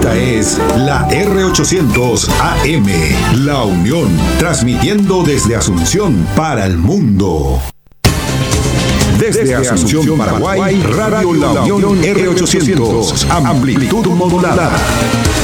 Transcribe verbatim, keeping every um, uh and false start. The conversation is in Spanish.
Esta es la R ochocientos A M, La Unión, transmitiendo desde Asunción para el mundo. Desde, desde Asunción, Asunción Paraguay, Radio La Unión R ochocientos, amplitud modulada.